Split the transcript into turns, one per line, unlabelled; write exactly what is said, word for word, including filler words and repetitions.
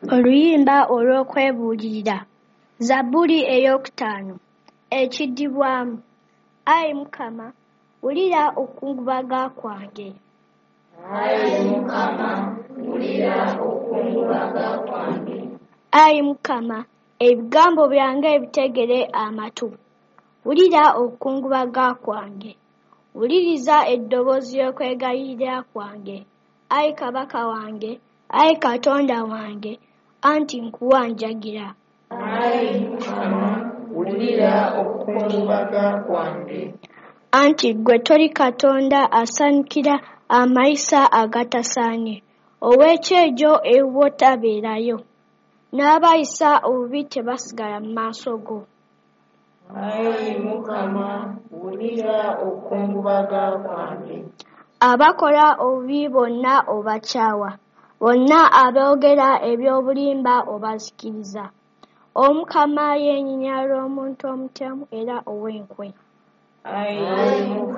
Oluyimba olw'okwebuulirira. Zabbuli eyookutaano. Ekiddibwamu. Ayi Mukama, wulira okukungubaga kwange.
Ayi Mukama, wulira okukungubaga kwange.
Ayi Mukama, ebigambo byange bitegere amatu. Wulira okukungubaga kwange. Wuliriza eddoboozi ly'okwegayirira kwange. Ayi Kabaka wange, ayi Katonda wange, anti nkuwanjagira.
Ayi Mukama, wulira okukungubaga kwange.
Anti ggwe toli Katonda asanyukira amayisa agatasaanye, ow'ekyejo ew'otabeerayo, n'abayisa obubi tebasigala mu maaso go.
Ayi Mukama, wulira okukungubaga kwange.
Abakola obubi bonna obakyawa, bonna aboogera eby'obulimba obazikiriza. Omukama yeenyinyala omuntu omutemu era ow'enkwe.
Ayi